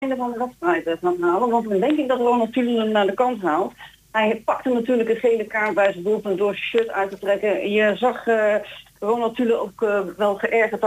einde van de wedstrijd gaan halen. Want dan denk ik dat Ronald Tule hem naar de kant haalt. Hij pakte natuurlijk een gele kaart bij zijn doelpunt door zijn shirt uit te trekken. Je zag Ronald Tule ook wel geërgerd